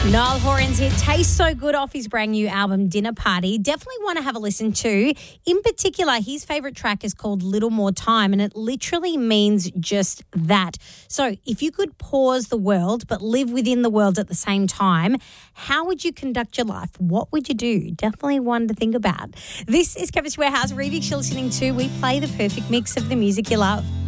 Niall Horan's hit Tastes So Good off his brand new album Dinner Party. Definitely want to have a listen to. In particular, his favourite track is called Little More Time, and it literally means just that. So if you could pause the world but live within the world at the same time, how would you conduct your life? What would you do? Definitely one to think about. This is Chemist Warehouse. Remix you're listening to. We play the perfect mix of the music you love.